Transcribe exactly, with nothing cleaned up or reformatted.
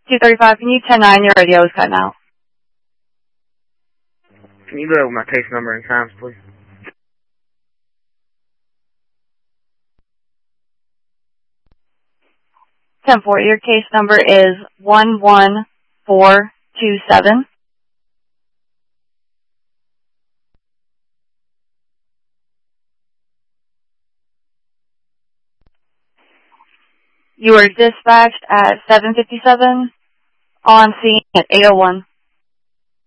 two thirty-five, can you ten nine, your radio is cutting out. Can you go over my case number and times, please? ten four, your case number is one one four two seven. You were dispatched at seven fifty-seven, on scene at eight oh one.